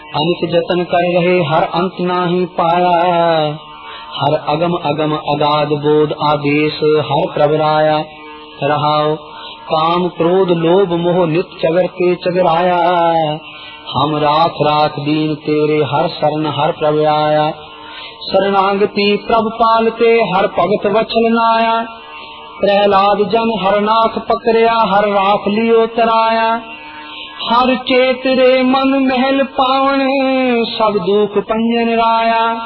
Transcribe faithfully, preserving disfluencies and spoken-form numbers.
अनित जतन कर रहे हर अंत नाही पाया। हर अगम अगम अगाध बोध आदेश हर प्रभराया। रहाओ काम क्रोध लोभ मोह नित चगरते चगराया। हम राख राख दीन तेरे हर शरण हर प्रभ आया। शरणागति प्रभ पालते हर भगत वचन नाया। प्रहलाद जन हर नाथ पकड़िया हर राख लियो तराया। हर चेत रे मन महल पावन सब दुख पंजन राया।